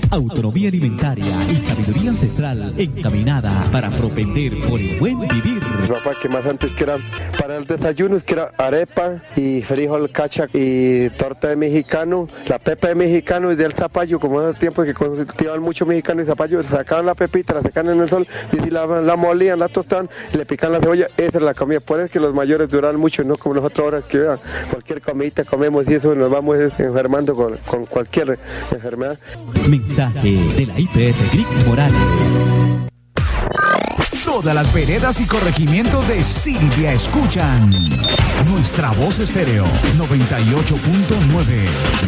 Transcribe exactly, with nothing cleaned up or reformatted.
Autonomía alimentaria y sabiduría ancestral encaminada para propender por el buen vivir. Mi papá, que más antes que era para el desayuno, que era arepa y frijol cacha y torta de mexicano, la pepa de mexicano y del zapallo, como hace tiempo que cultivaban mucho mexicano y zapallo, sacaban la pepita, la sacaban en el sol y la, la molían, la tostaban y le picaban la cebolla. Esa es la comida. Por eso es que los mayores duran mucho, no como nosotros ahora que ah, cualquier comidita comemos y eso nos vamos enfermando con, con cualquier enfermedad. Mensaje de la I P S G R I C Morales. Todas las veredas y corregimientos de Silvia escuchan Nuestra Voz Estéreo noventa y ocho punto nueve.